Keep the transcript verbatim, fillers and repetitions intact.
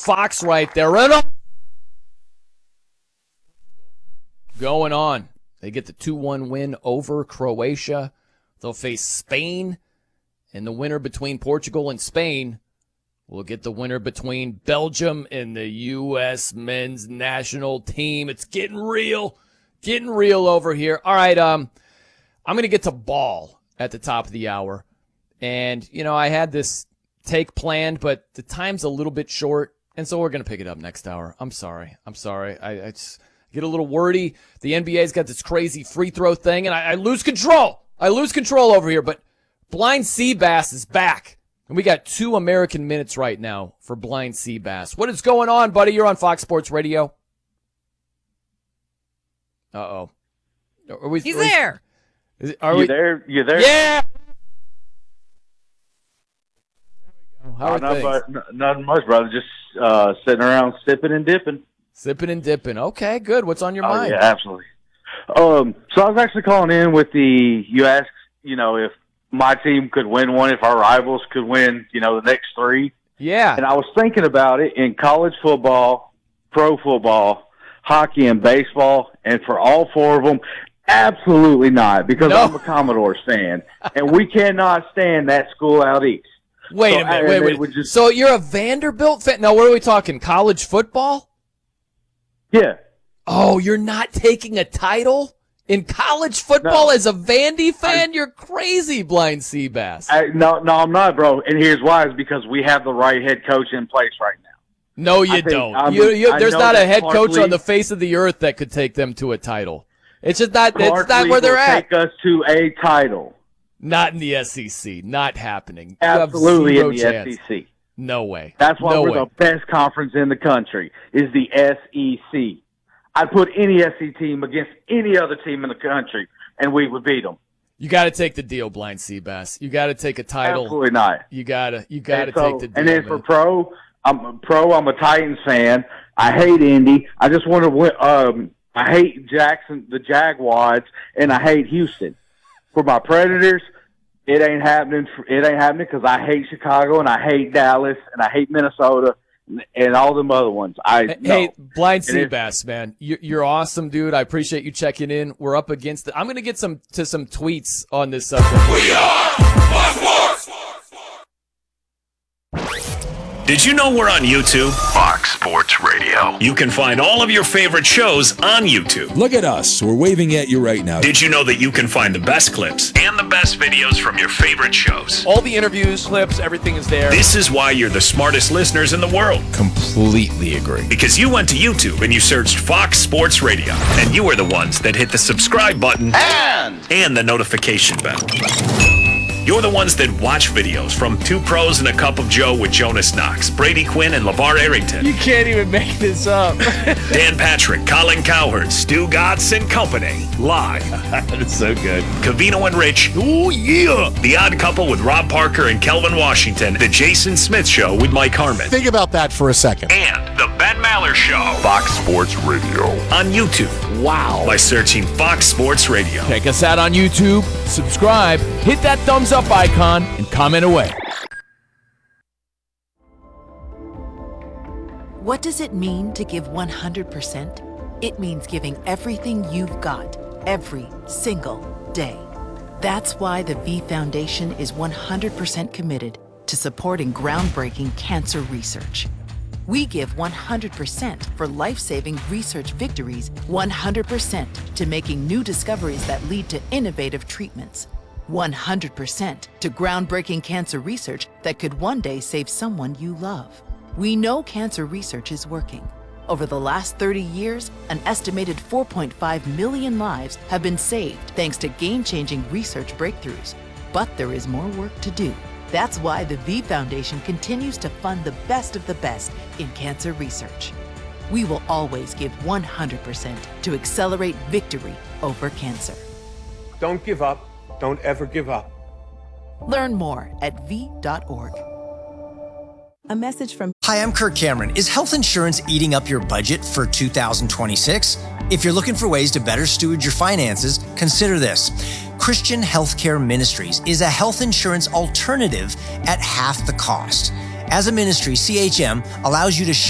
Fox right there. Right on. Going on. They get the two one win over Croatia. They'll face Spain, and the winner between Portugal and Spain will get the winner between Belgium and the U S men's national team. It's getting real, getting real over here. All right, um, I'm going to get to ball at the top of the hour. And, you know, I had this take planned, but the time's a little bit short, and so we're going to pick it up next hour. I'm sorry. I'm sorry. I, I just get a little wordy. The N B A's got this crazy free throw thing, and I, I lose control. I lose control over here, but Blind Seabass is back. And we got two American minutes right now for Blind Seabass. What is going on, buddy? You're on Fox Sports Radio. Uh-oh. Are we, He's are we, there. Is it, are you we there? You there? Yeah. How are oh, not things? but, n- nothing much, brother. Just uh, sitting around sipping and dipping. Sipping and dipping. Okay, good. What's on your oh, mind? Yeah, absolutely. Um, so I was actually calling in with the, you asked, you know, if my team could win one, if our rivals could win, you know, the next three. Yeah. And I was thinking about it in college football, pro football, hockey, and baseball, and for all four of them, absolutely not, because No. I'm a Commodores fan, and we cannot stand that school out east. Wait So, a minute. and Wait, they wait. would just- So you're a Vanderbilt fan? No, what are we talking? College football? Yeah. Oh, you're not taking a title in college football No. as a Vandy fan? You're crazy, Blind Seabass. I, no, no, I'm not, bro. And here's why: is because we have the right head coach in place right now. No, you I think- don't. I you, mean, you, I there's know not a that head Clark coach Lee- on the face of the earth that could take them to a title. It's just not. Clark it's not Lee where they're will at. Take us to a title. Not in the S E C. Not happening. You have Absolutely zero in the chance. S E C. No way. That's why no we're way. the best conference in the country. Is the S E C. I'd put any S E C team against any other team in the country, and we would beat them. You got to take the deal, Blind Seabass. You got to take a title. Absolutely not. You gotta. You got to And so- take the deal. And then man. for pro, I'm a pro. I'm a Titans fan. I hate Indy. I just want to win. Um, I hate Jackson, the Jaguars, and I hate Houston. For my Predators, it ain't happening. It ain't happening because I hate Chicago and I hate Dallas and I hate Minnesota and, and all them other ones. I Hey, no. hey, Blind And it- Seabass, man, you're, you're awesome, dude. I appreciate you checking in. We're up against it. I'm gonna get some to some tweets on this subject. We are Fox Sports. Did you know we're on YouTube? Fox Sports Radio. You can find all of your favorite shows on YouTube. Look at us. We're waving at you right now. Did you know that you can find the best clips and the best videos from your favorite shows? All the interviews, clips, everything is there. This is why you're the smartest listeners in the world. Completely agree. Because you went to YouTube and you searched Fox Sports Radio. And you are the ones that hit the subscribe button And and the notification bell. You're the ones that watch videos from Two Pros and a Cup of Joe with Jonas Knox, Brady Quinn, and LeVar Arrington. You can't even make this up. Dan Patrick, Colin Cowherd, Stu Gatz and Company. Live. That's so good. Cavino and Rich. Oh, yeah. The Odd Couple with Rob Parker and Kelvin Washington. The Jason Smith Show with Mike Harmon. Think about that for a second. And The Ben Maller Show. Fox Sports Radio. On YouTube. Wow. By searching Fox Sports Radio. Check us out on YouTube. Subscribe. Hit that thumbs up icon and comment away. What does it mean to give one hundred percent? It means giving everything you've got, every single day. That's why the V Foundation is one hundred percent committed to supporting groundbreaking cancer research. We give one hundred percent for life-saving research victories, one hundred percent to making new discoveries that lead to innovative treatments, one hundred percent to groundbreaking cancer research that could one day save someone you love. We know cancer research is working. Over the last thirty years, an estimated four point five million lives have been saved thanks to game-changing research breakthroughs. But there is more work to do. That's why the V Foundation continues to fund the best of the best in cancer research. We will always give one hundred percent to accelerate victory over cancer. Don't give up. Don't ever give up. Learn more at V dot org. A message from... Hi, I'm Kirk Cameron. Is health insurance eating up your budget for two thousand twenty-six? If you're looking for ways to better steward your finances, consider this. Christian Healthcare Ministries is a health insurance alternative at half the cost. As a ministry, C H M allows you to